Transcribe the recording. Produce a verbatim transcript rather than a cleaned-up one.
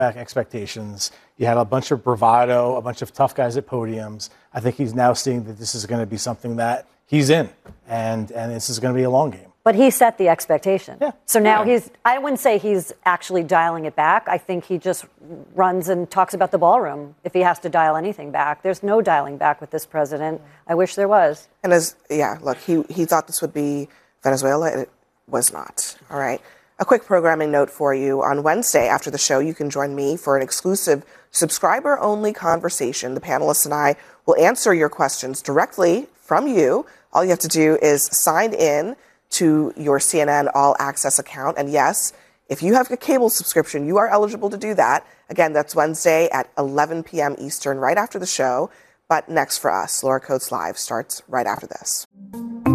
back expectations. He had a bunch of bravado, a bunch of tough guys at podiums. I think he's now seeing that this is going to be something that he's in, and and this is going to be a long game. But he set the expectation. Yeah. So now yeah. he's, I wouldn't say he's actually dialing it back. I think he just runs and talks about the ballroom if he has to dial anything back. There's no dialing back with this president. I wish there was. And as, yeah, look, he, he thought this would be Venezuela. It was not. All right. A quick programming note for you. On Wednesday after the show, you can join me for an exclusive subscriber-only conversation. The panelists and I will answer your questions directly from you. All you have to do is sign in to your C N N All Access account. And yes, if you have a cable subscription, you are eligible to do that. Again, that's Wednesday at eleven p.m. Eastern, right after the show. But next for us, Laura Coates Live starts right after this.